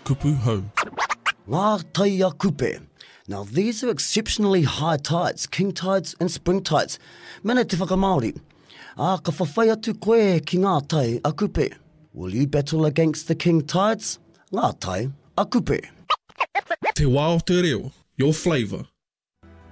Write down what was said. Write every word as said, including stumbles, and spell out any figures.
kupu hau. Ngā tai a kupe. Now these are exceptionally high tides, king tides and spring tides. Mene te whakamaori. A ka whawhai atu koe ki ngā tai a kupe. Will you battle against the king tides? Ngā tai a kupe. Te wā o te reo, your flavour.